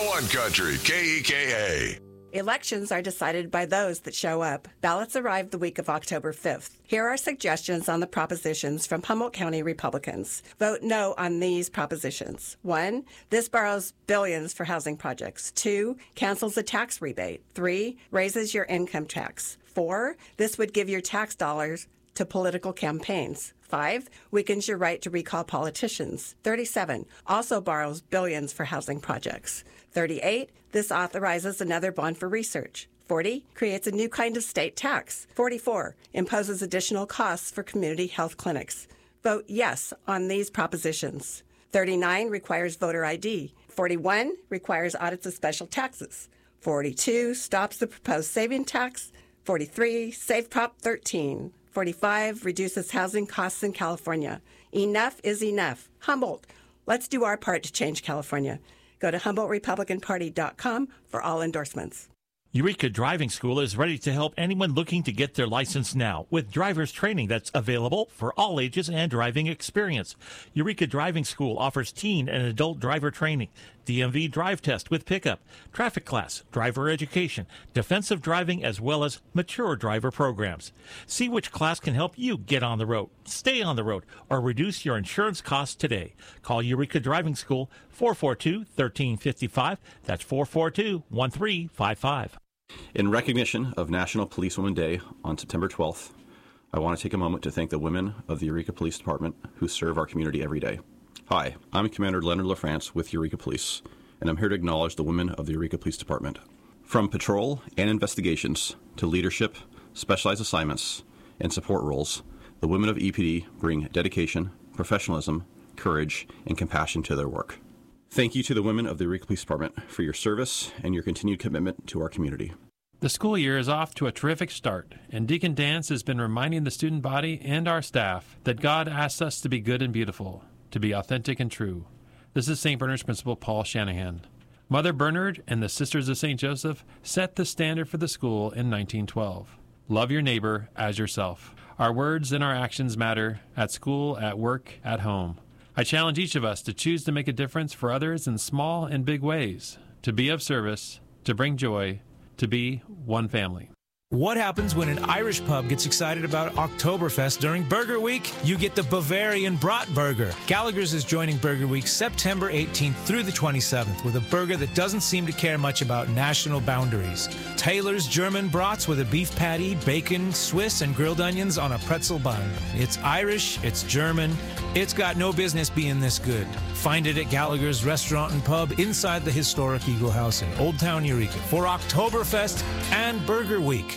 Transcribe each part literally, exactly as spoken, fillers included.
one Country, K E K A. Elections are decided by those that show up. Ballots arrive the week of October fifth. Here are suggestions on the propositions from Humboldt County Republicans. Vote no on these propositions. One, this borrows billions for housing projects. Two, cancels a tax rebate. Three, raises your income tax. Four, this would give your tax dollars to political campaigns. Five, weakens your right to recall politicians. thirty-seven, also borrows billions for housing projects. thirty-eight, this authorizes another bond for research. forty, creates a new kind of state tax. forty-four, imposes additional costs for community health clinics. Vote yes on these propositions. thirty-nine, requires voter I D. forty-one, requires audits of special taxes. forty-two, stops the proposed saving tax. forty-three, save Prop thirteen. forty-five, reduces housing costs in California. Enough is enough. Humboldt, let's do our part to change California. Go to Humboldt Republican Party dot com for all endorsements. Eureka Driving School is ready to help anyone looking to get their license now with driver's training that's available for all ages and driving experience. Eureka Driving School offers teen and adult driver training, D M V drive test with pickup, traffic class, driver education, defensive driving, as well as mature driver programs. See which class can help you get on the road, stay on the road, or reduce your insurance costs today. Call Eureka Driving School, four four two, one three five five. That's four four two, one three five five. In recognition of National Policewoman Day on September twelfth, I want to take a moment to thank the women of the Eureka Police Department who serve our community every day. Hi, I'm Commander Leonard LaFrance with Eureka Police, and I'm here to acknowledge the women of the Eureka Police Department. From patrol and investigations to leadership, specialized assignments, and support roles, the women of E P D bring dedication, professionalism, courage, and compassion to their work. Thank you to the women of the Eureka Police Department for your service and your continued commitment to our community. The school year is off to a terrific start, and Deacon Dance has been reminding the student body and our staff that God asks us to be good and beautiful, to be authentic and true. This is Saint Bernard's Principal Paul Shanahan. Mother Bernard and the Sisters of Saint Joseph set the standard for the school in nineteen twelve. Love your neighbor as yourself. Our words and our actions matter at school, at work, at home. I challenge each of us to choose to make a difference for others in small and big ways, to be of service, to bring joy, to be one family. What happens when an Irish pub gets excited about Oktoberfest during Burger Week? You get the Bavarian Brat Burger. Gallagher's is joining Burger Week September eighteenth through the twenty-seventh with a burger that doesn't seem to care much about national boundaries. Taylor's German brats with a beef patty, bacon, Swiss, and grilled onions on a pretzel bun. It's Irish, it's German, it's got no business being this good. Find it at Gallagher's Restaurant and Pub inside the historic Eagle House in Old Town Eureka for Oktoberfest and Burger Week.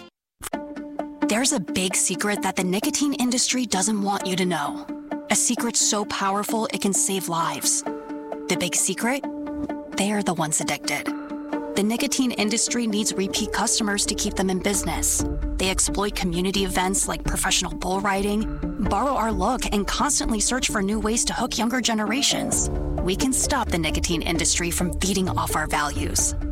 There's a big secret that the nicotine industry doesn't want you to know. A secret so powerful it can save lives. The big secret? They are the ones addicted. The nicotine industry needs repeat customers to keep them in business. They exploit community events like professional bull riding, borrow our look, and constantly search for new ways to hook younger generations. We can stop the nicotine industry from feeding off our values.